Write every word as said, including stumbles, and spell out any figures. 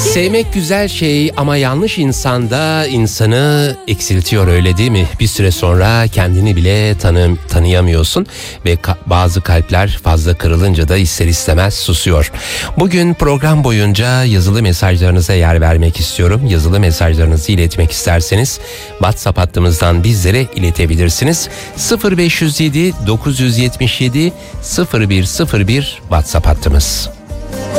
Sevmek güzel şey ama yanlış insan da insanı eksiltiyor, öyle değil mi? Bir süre sonra kendini bile tanı, tanıyamıyorsun ve ka- bazı kalpler fazla kırılınca da ister istemez susuyor. Bugün program boyunca yazılı mesajlarınıza yer vermek istiyorum. Yazılı mesajlarınızı iletmek isterseniz WhatsApp hattımızdan bizlere iletebilirsiniz. sıfır beş yüz yedi dokuz yüz yetmiş yedi sıfır bir sıfır bir WhatsApp hattımız.